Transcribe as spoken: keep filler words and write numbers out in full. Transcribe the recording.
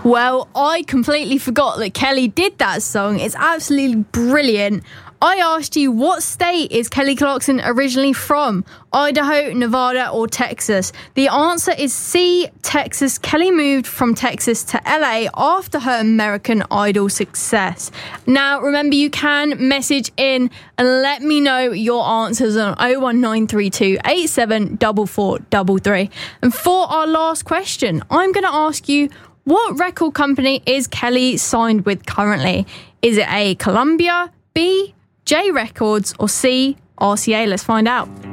Well, I completely forgot that Kelly did that song. It's absolutely brilliant. I asked you, what state is Kelly Clarkson originally from? Idaho, Nevada, or Texas? The answer is C, Texas. Kelly moved from Texas to L A after her American Idol success. Now, remember, you can message in and let me know your answers on oh one nine three two eight seven four four three three. And for our last question, I'm going to ask you, what record company is Kelly signed with currently? Is it A, Columbia, B, J Records, or C, R C A? Let's find out.